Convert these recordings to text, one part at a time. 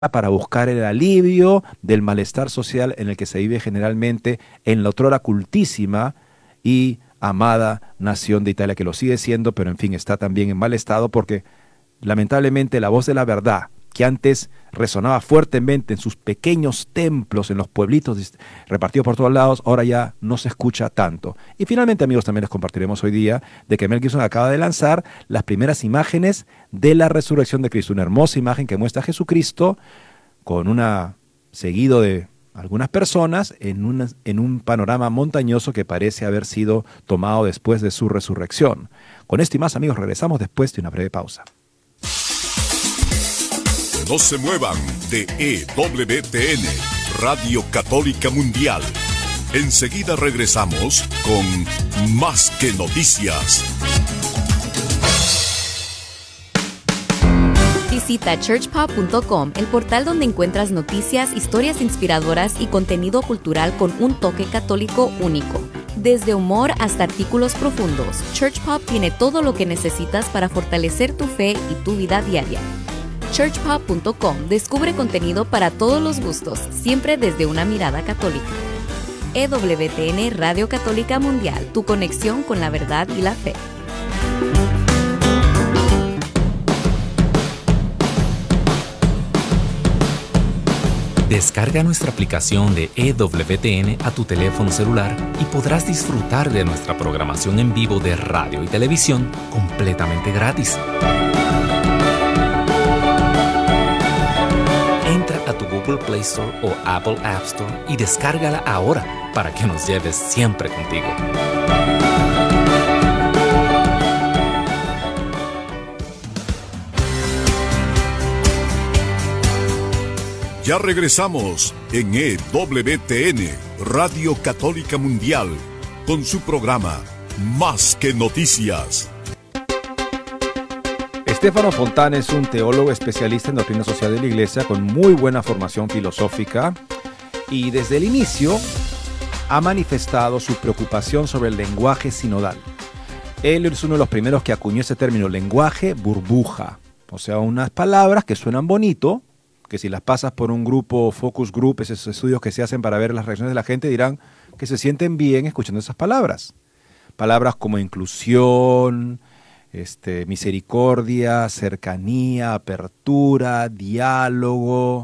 para buscar el alivio del malestar social en el que se vive generalmente en la otrora cultísima y amada nación de Italia, que lo sigue siendo, pero en fin, está también en mal estado porque lamentablemente la voz de la verdad, que antes resonaba fuertemente en sus pequeños templos, en los pueblitos repartidos por todos lados, ahora ya no se escucha tanto. Y finalmente, amigos, también les compartiremos hoy día de que Mel Gibson acaba de lanzar las primeras imágenes de la resurrección de Cristo. Una hermosa imagen que muestra a Jesucristo con seguido de algunas personas en un panorama montañoso que parece haber sido tomado después de su resurrección. Con esto y más, amigos, regresamos después de una breve pausa. No se muevan de EWTN, Radio Católica Mundial. Enseguida regresamos con Más que Noticias. Visita churchpop.com, el portal donde encuentras noticias, historias inspiradoras y contenido cultural con un toque católico único. Desde humor hasta artículos profundos, ChurchPop tiene todo lo que necesitas para fortalecer tu fe y tu vida diaria. churchpop.com descubre contenido para todos los gustos, siempre desde una mirada católica. EWTN Radio Católica Mundial, tu conexión con la verdad y la fe. Descarga nuestra aplicación de EWTN a tu teléfono celular y podrás disfrutar de nuestra programación en vivo de radio y televisión completamente gratis. Entra a tu Google Play Store o Apple App Store y descárgala ahora para que nos lleves siempre contigo. Ya regresamos en EWTN, Radio Católica Mundial, con su programa Más que Noticias. Stefano Fontana es un teólogo especialista en doctrina social de la Iglesia con muy buena formación filosófica y desde el inicio ha manifestado su preocupación sobre el lenguaje sinodal. Él es uno de los primeros que acuñó ese término, lenguaje burbuja, o sea, unas palabras que suenan bonito, que si las pasas por un grupo, focus group, esos estudios que se hacen para ver las reacciones de la gente, dirán que se sienten bien escuchando esas palabras. Palabras como inclusión, misericordia, cercanía, apertura, diálogo,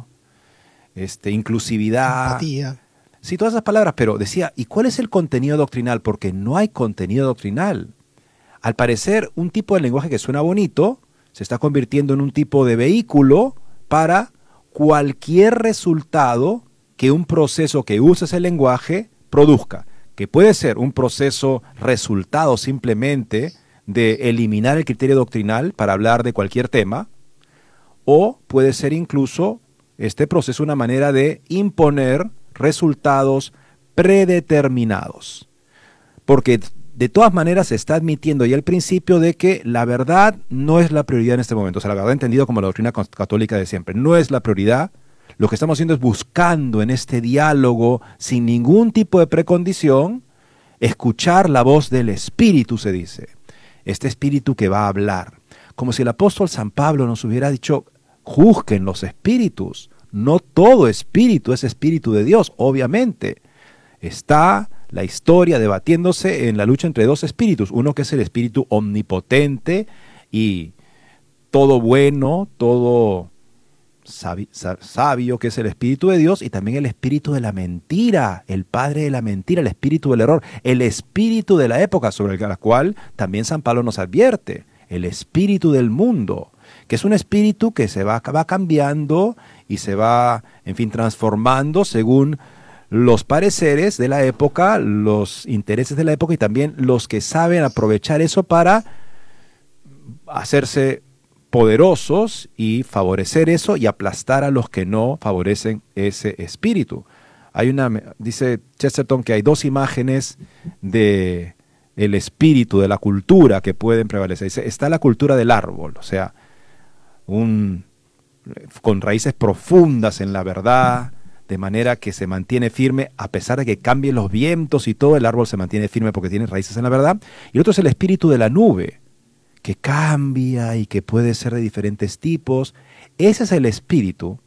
inclusividad. Empatía. Sí, todas esas palabras, pero decía, ¿y cuál es el contenido doctrinal? Porque no hay contenido doctrinal. Al parecer, un tipo de lenguaje que suena bonito se está convirtiendo en un tipo de vehículo para cualquier resultado que un proceso que use ese lenguaje produzca, que puede ser un proceso resultado simplemente de eliminar el criterio doctrinal para hablar de cualquier tema, o puede ser incluso este proceso una manera de imponer resultados predeterminados. Porque de todas maneras se está admitiendo ya el principio de que la verdad no es la prioridad en este momento. O sea, la verdad entendido como la doctrina católica de siempre. No es la prioridad. Lo que estamos haciendo es buscando en este diálogo, sin ningún tipo de precondición, escuchar la voz del Espíritu, se dice. Este Espíritu que va a hablar. Como si el apóstol San Pablo nos hubiera dicho, juzguen los espíritus. No todo espíritu es espíritu de Dios, obviamente. Está la historia debatiéndose en la lucha entre dos espíritus, uno que es el espíritu omnipotente y todo bueno, todo sabio, que es el espíritu de Dios, y también el espíritu de la mentira, el padre de la mentira, el espíritu del error, el espíritu de la época sobre la cual también San Pablo nos advierte, el espíritu del mundo, que es un espíritu que se va cambiando y se va, en fin, transformando según los pareceres de la época, los intereses de la época y también los que saben aprovechar eso para hacerse poderosos y favorecer eso y aplastar a los que no favorecen ese espíritu. Dice Chesterton que hay dos imágenes del espíritu, de la cultura que pueden prevalecer. Dice, está la cultura del árbol, o sea, con raíces profundas en la verdad, de manera que se mantiene firme a pesar de que cambien los vientos y todo, el árbol se mantiene firme porque tiene raíces en la verdad. Y el otro es el espíritu de la nube, que cambia y que puede ser de diferentes tipos. Ese es el espíritu